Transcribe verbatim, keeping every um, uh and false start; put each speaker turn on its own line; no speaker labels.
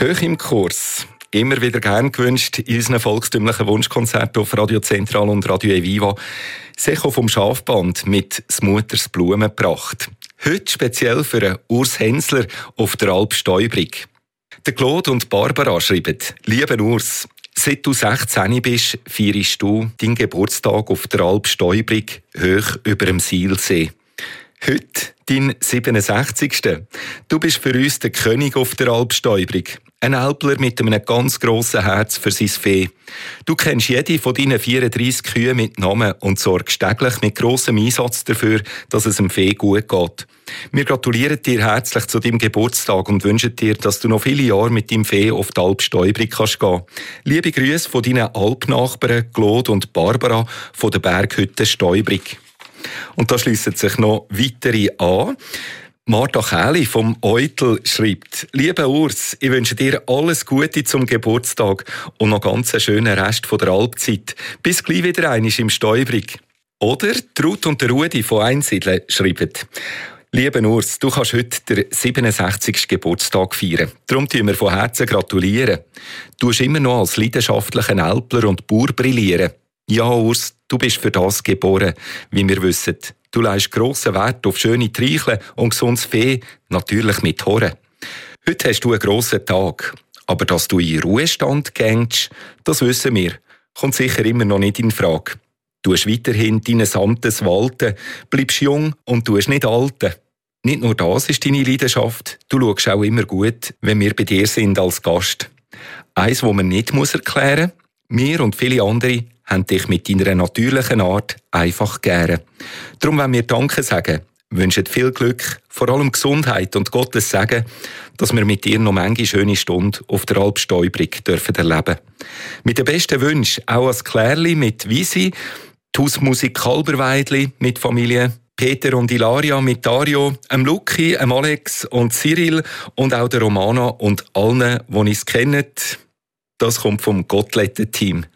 Hoch im Kurs. Immer wieder gern gewünscht in unseren volkstümlichen Wunschkonzerten auf Radio Zentral und Radio Eviva. Secho vom Schafband mit «S Muters Blumen» gebracht. Heute speziell für einen Urs Hensler auf der Alp Stäubrig. Der Claude und Barbara schreiben: «Lieber Urs, seit du sechzehn bist, feierst du deinen Geburtstag auf der Alp Stäubrig hoch über dem Sihlsee. Heute dein siebenundsechzigsten Du bist für uns der König auf der Alp Stäubrig. Ein Alpler mit einem ganz grossen Herz für sein Vieh. Du kennst jede von deinen vierunddreissig Kühen mit Namen und sorgst täglich mit grossem Einsatz dafür, dass es dem Vieh gut geht. Wir gratulieren dir herzlich zu deinem Geburtstag und wünschen dir, dass du noch viele Jahre mit deinem Vieh auf die Alp Stäubrig kannst gehen. Liebe Grüße von deinen Alpnachbarn Claude und Barbara von der Berghütte Stäubrig.» Und da schliessen sich noch weitere an. Martha Kähli vom Eutel schreibt: «Lieber Urs, ich wünsche dir alles Gute zum Geburtstag und noch ganz einen schönen Rest von der Alpzeit. Bis gleich wieder einmal im Stäubrig.» Oder Ruth und der Rudi von Einsiedeln schreiben: «Lieber Urs, du kannst heute den siebenundsechzigsten Geburtstag feiern. Darum tun wir von Herzen gratulieren. Du hast immer noch als leidenschaftlicher Alpler und Bauer brillieren. Ja, Urs, du bist für das geboren, wie wir wissen. Du legst grossen Wert auf schöne Treicheln und gesundes Vieh, natürlich mit Horren. Heute hast du einen grossen Tag. Aber dass du in Ruhestand gehst, das wissen wir, kommt sicher immer noch nicht in Frage. Du hast weiterhin dein Samtes walten, bleibst jung und du hast nicht alten. Nicht nur das ist deine Leidenschaft, du schaust auch immer gut, wenn wir bei dir sind als Gast. Eins, das man nicht erklären muss: wir und viele andere haben dich mit deiner natürlichen Art einfach gern. Darum wollen wir Danke sagen, wünschen viel Glück, vor allem Gesundheit und Gottes Segen, dass wir mit dir noch manche schöne Stunde auf der Alp Stäubrig dürfen erleben. Mit den besten Wünschen auch als Klärli mit Visi, die Hausmusik Kalberweidli mit Familie, Peter und Ilaria mit Dario, dem Luki, dem Alex und Cyril und auch der Romana und allen, die uns kennen. Das kommt vom Gottletten-Team.